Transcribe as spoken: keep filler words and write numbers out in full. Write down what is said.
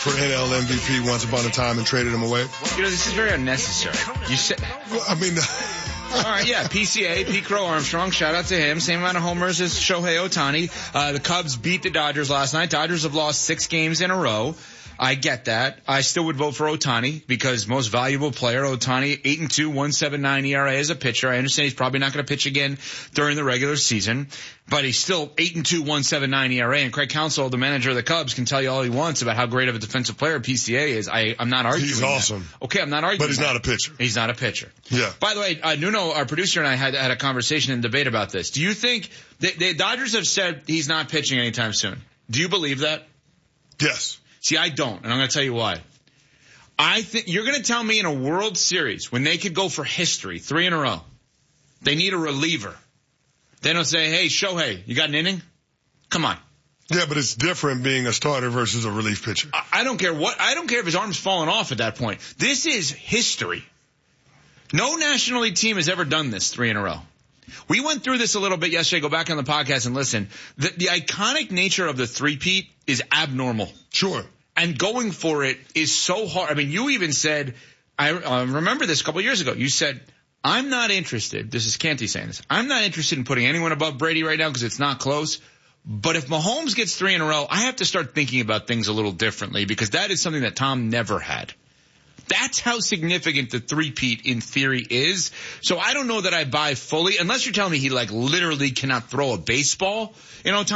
for N L M V P once upon a time and traded him away. You know, this is very unnecessary. You said, well, I mean, all right, yeah, P C A, Pete Crow Armstrong, shout out to him. Same amount of homers as Shohei Ohtani. Uh, the Cubs beat the Dodgers last night. Dodgers have lost six games in a row. I get that. I still would vote for Ohtani because most valuable player, Ohtani, eight and two, one seventy-nine E R A as a pitcher. I understand he's probably not going to pitch again during the regular season, but he's still eight and two, one seventy-nine E R A. And Craig Counsell, the manager of the Cubs, can tell you all he wants about how great of a defensive player P C A is. I, I'm not arguing. He's awesome. That. Okay, I'm not arguing. But he's that. not a pitcher. He's not a pitcher. Yeah. By the way, uh, Nuno, our producer, and I had had a conversation and debate about this. Do you think the, the Dodgers have said he's not pitching anytime soon? Do you believe that? Yes. See, I don't, and I'm going to tell you why. I think you're going to tell me in a World Series when they could go for history, three in a row, they need a reliever. They don't say, hey, Shohei, you got an inning? Come on. Yeah, but it's different being a starter versus a relief pitcher. I, I don't care what, I don't care if his arm's falling off at that point. This is history. No National League team has ever done this three in a row. We went through this a little bit yesterday. Go back on the podcast and listen. The, the iconic nature of the three-peat is abnormal. Sure. And going for it is so hard. I mean, you even said, I uh, remember this a couple of years ago. You said, I'm not interested. This is Canty saying this. I'm not interested in putting anyone above Brady right now because it's not close. But if Mahomes gets three in a row, I have to start thinking about things a little differently because that is something that Tom never had. That's how significant the three-peat in theory is. So I don't know that I buy fully, unless you're telling me he like literally cannot throw a baseball. You know, Tom.